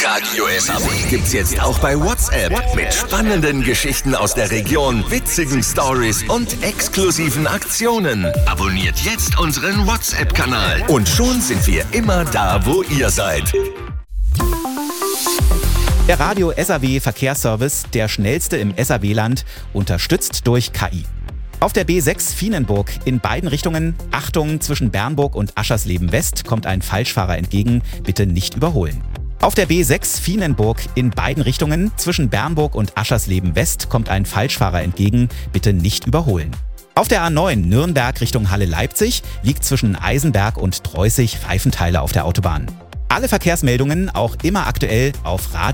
Radio SAW gibt's jetzt auch bei WhatsApp. Mit spannenden Geschichten aus der Region, witzigen Stories und exklusiven Aktionen. Abonniert jetzt unseren WhatsApp-Kanal. Und schon sind wir immer da, wo ihr seid. Der Radio SAW Verkehrsservice, der schnellste im SAW-Land, unterstützt durch KI. Auf der B6 Vienenburg in beiden Richtungen, Achtung, zwischen Bernburg und Aschersleben West kommt ein Falschfahrer entgegen, bitte nicht überholen. Auf der B6 Vienenburg in beiden Richtungen, zwischen Bernburg und Aschersleben West kommt ein Falschfahrer entgegen, bitte nicht überholen. Auf der A9 Nürnberg Richtung Halle-Leipzig liegt zwischen Eisenberg und Treußig Pfeifenteile auf der Autobahn. Alle Verkehrsmeldungen auch immer aktuell auf Radio